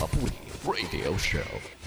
Papuri Radio Show.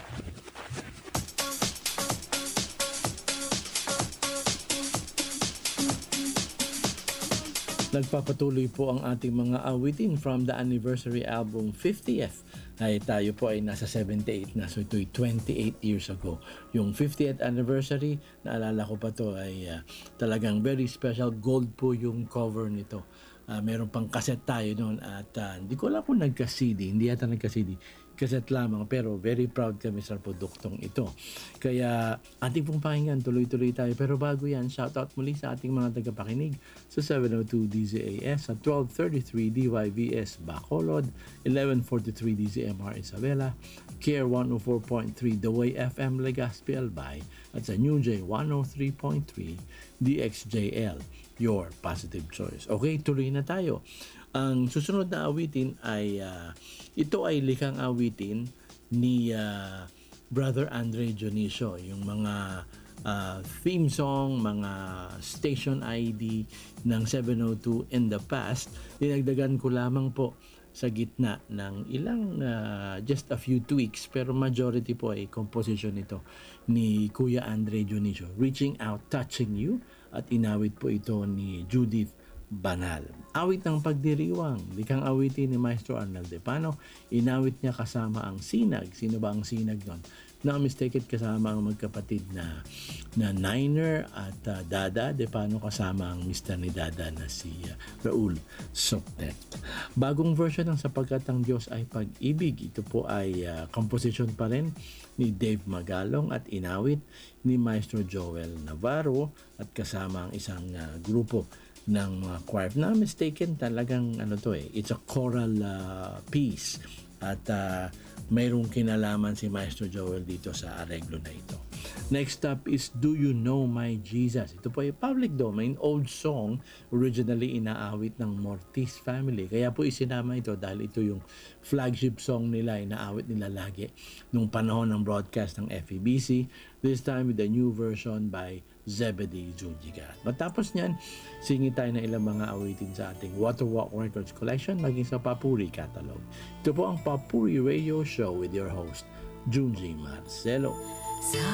Nagpapatuloy po ang ating mga awitin from the anniversary album 50th. Ay tayo po ay nasa 78 na, so ito'y 28 years ago. Yung 50th anniversary, naalala ko pa to, ay talagang very special. Gold po yung cover nito. Meron pang cassette tayo noon at hindi ko alam kung nagka-CD, hindi yata nagka-CD, cassette lamang, pero very proud kami sa produktong ito. Kaya ating pong pakinggan, tuloy-tuloy tayo. Pero bago yan, shoutout muli sa ating mga tagapakinig sa 702 DZAS, sa 1233 DYVS Bacolod, 1143 DZMR Isabela, Care 104.3 The Way FM Legazpi Albay, at sa New J 103.3 DXJL, your positive choice. Okay, tuloy na tayo. Ang susunod na awitin ay ito ay likhang awitin ni Brother Andre Dionisio. Yung mga theme song, mga station ID ng 702 in the past, dinagdagan ko lamang po sa gitna ng ilang just a few tweaks, pero majority po ay composition nito ni Kuya Andre Dionisio, Reaching Out, Touching You, at inawit po ito ni Judith Banal. Awit ng pagdiriwang, likhang awitin ni Maestro Arnel Depano. Inawit niya kasama ang Sinag. Sino ba ang Sinag nun? Na-mistaken kasama ang magkapatid na Niner at Dada Depano, kasama ang mister ni Dada na si Raul Sopnet. Bagong version ng Sapagkat ang Diyos ay Pag-ibig. Ito po ay composition pa rin ni Dave Magalong at inawit ni Maestro Joel Navarro at kasama ang isang grupo ng mga choir. Na mistaken, talagang it's a choral piece at mayroong kinalaman si Maestro Joel dito sa areglo na ito. Next up is Do You Know My Jesus? Ito po ay public domain, old song, originally inaawit ng Mortiz family. Kaya po isinama ito dahil ito yung flagship song nila, inaawit nila lagi nung panahon ng broadcast ng FEBC, this time with a new version by Zebedee Zuniga. Matapos niyan, singit tayo ng ilang mga awitin sa ating Waterwalk Records Collection maging sa Papuri Catalog. Ito po ang Papuri Radio Show with your host, Junji Marcelo.